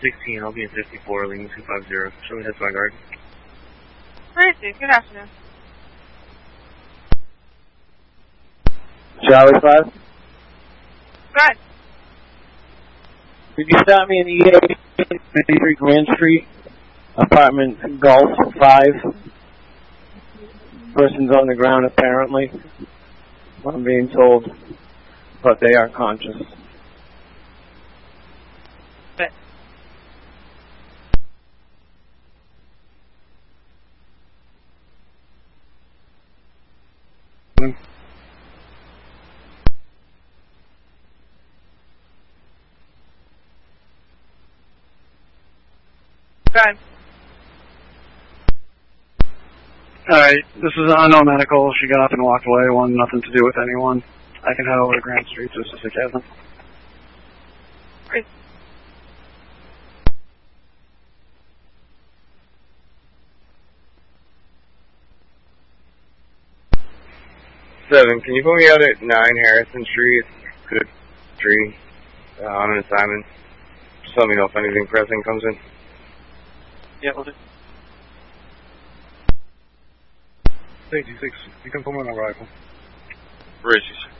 16, I'll be in 54, leading 250. Show me head to my guard. Crazy. Good afternoon. Charlie 5. Good. Could you stop me in EA 53 Grand Street, apartment Golf 5? Person's on the ground apparently. I'm being told, but they are conscious. Good. Good. Alright, this is unknown medical. She got up and walked away. One, nothing to do with anyone. I can head over to Grand Street just to assist Jasmine. Great. Seven, can you put me out at 9 Harrison Street? Good Street. On an assignment. Just let me know if anything pressing comes in. Yeah, we'll do. 86, you can put me on a rifle. Richie's.